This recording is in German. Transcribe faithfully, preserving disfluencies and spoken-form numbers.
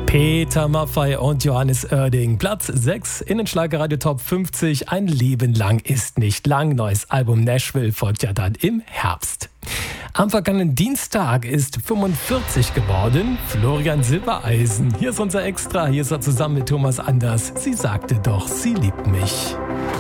Peter Maffay und Johannes Oerding. Platz sechs in den Schlagerradio Top fünfzig. Ein Leben lang ist nicht lang. Neues Album Nashville folgt ja dann im Herbst. Am vergangenen Dienstag ist fünfundvierzig geworden Florian Silbereisen. Hier ist unser Extra. Hier ist er zusammen mit Thomas Anders. Sie sagte doch, sie liebt mich.